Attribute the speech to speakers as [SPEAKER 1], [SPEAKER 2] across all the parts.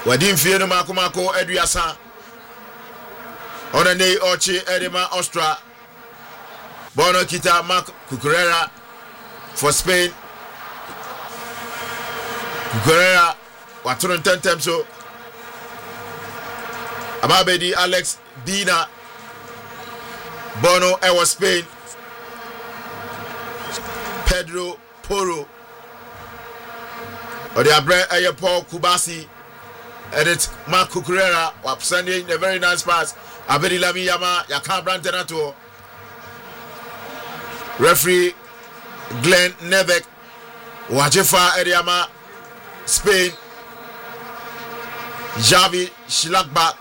[SPEAKER 1] Wadim Fieno Makomako Eduasa Onane Ochi Edema Ostra Bono Kita Marc Cucurella for Spain. Cucurella Waturun Tentemso Amabedi Alex Bina Bono Ewa Spain. Pedro Porro Odiabre Aye Paul Kubasi Edit Marc Cucurella was sending a very nice pass. Abedi Lami Yama Yakan Brantenato. Referee Glenn Nevek Wajefa Ediama Spain. Javi Shilakba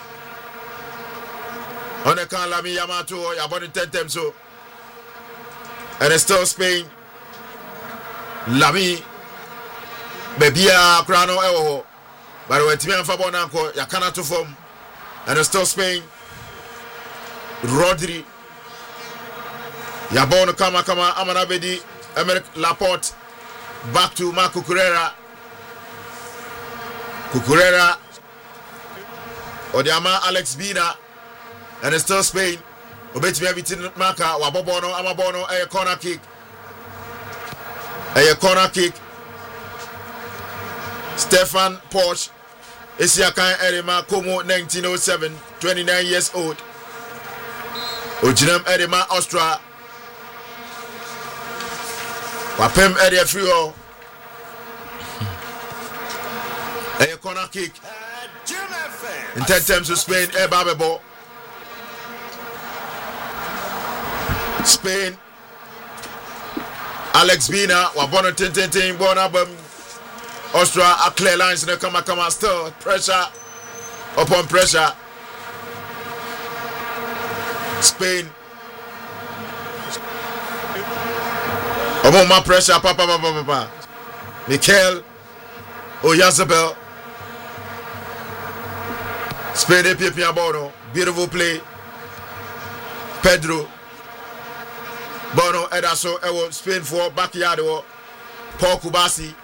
[SPEAKER 1] Onekan Lami Yamato Yaboni Tentemso. And it's still Spain. Lami Bebia Crano Ewo. But when Timian Fabonanko Yakana to form. And it's still Spain. Rodri Yabon Kama Amanabedi Emerick Laporte back to Marc Cucurella Odiama Alex Bina and it's still Spain. Obetimi abitin Maka Wabobono Amabono a corner kick Stefan Porsche Isiakan Erima Como 1907 29 years old. Ojinam Erima Austria Wapem Area Frio a corner kick in 10 times to Spain Babebo Spain Alex Bina Wabono Tintin Bonabum Austria a clear lines in the Kama still pressure upon pressure. Spain my pressure papa Mikel Oyarzabal Spain Pipia Bono beautiful play Pedro Bono Edaso Ewo Spain for backyard Paul Kubasi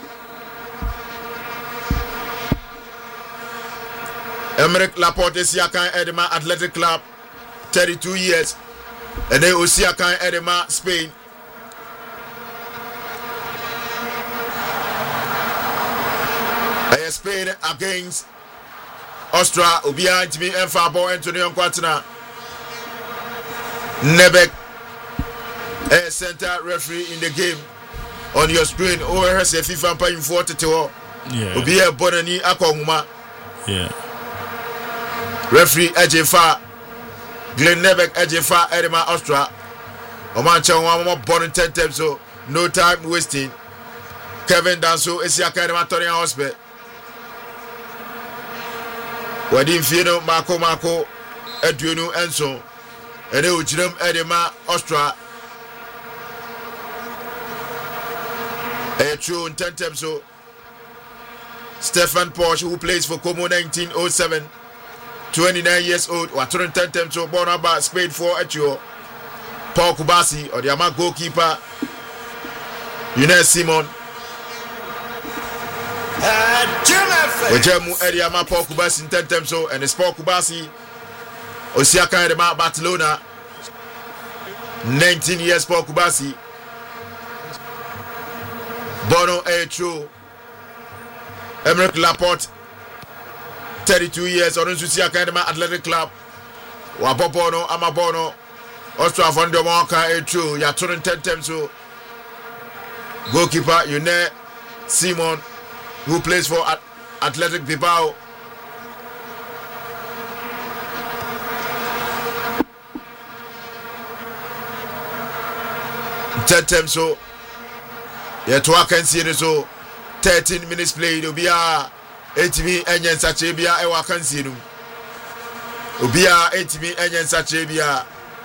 [SPEAKER 1] Emerick Laporte Siakan Edema Athletic Club 32 years and then Osiakan Edema Spain. Spain against Austria Ubia Intimi Enfabo Antonio Quatina Nebek a center referee in the game on your screen over her say FIFA paying 42 Ubia Bonani Akonguma referee Ejefa Glenn Nebek Ejefa Edema Austria Omancha Wama born 10 times so no time wasting. Kevin Danso Isiaka Edema Tonya Hospital Wadim Fieno Mako Eduenu Enso Ede Ujirem Edema Austria true 10 times so Stefan Porsche who plays for Como 1907 29 years old Waturin 10 times so born about Spain for Echo Paul Kubasi or the Ama goalkeeper Younes Simon Wejemu Ediama Paul Kubasi in 10 times so and it's Paul Kubasi Osiaka Edema Barcelona 19 years Paul Kubasi Bono true Emerick Laporte 32 years on Osiaka Edema Athletic Club Wabobono Amabono Austria von der Monka true ya turn 10 times so goalkeeper Younes Simon who plays for Athletic Bilbao. Ten so yeah to can see so 13 minutes played Obia ATV enyen sache bia e wa kan see no Obia ATV enyen sache bia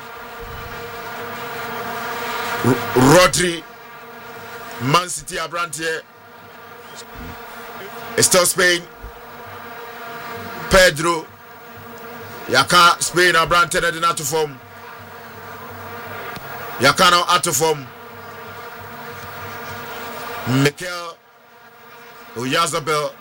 [SPEAKER 1] Rodri Man City Abrantier still Spain Pedro Yaka Spain Abrante na out to form Yakano out to form Mikel Oyarzabal